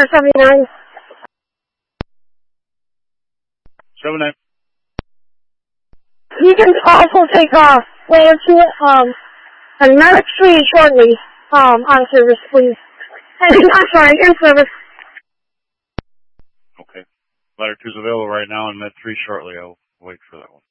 79. 79. You can also take layer 2 and Medic 3 shortly on service, please. I'm sorry, in service. Okay. Ladder 2's available right now and Med 3 shortly. I'll wait for that one.